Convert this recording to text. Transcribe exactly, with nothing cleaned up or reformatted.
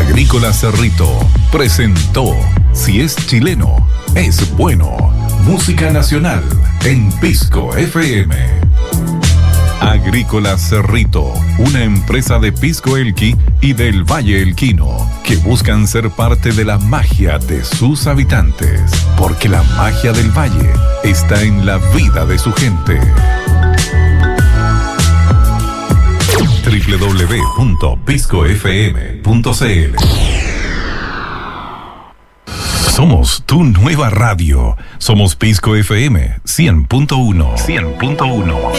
Agrícola Cerrito presentó Si es chileno, es bueno. Música nacional en Pisco F M. Agrícola Cerrito, una empresa de Pisco Elqui y del Valle Elquino, que buscan ser parte de la magia de sus habitantes, porque la magia del valle está en la vida de su gente. doble u doble u doble u punto pisco f m punto c l Somos tu nueva radio. Somos Pisco F M cien punto uno. cien punto uno.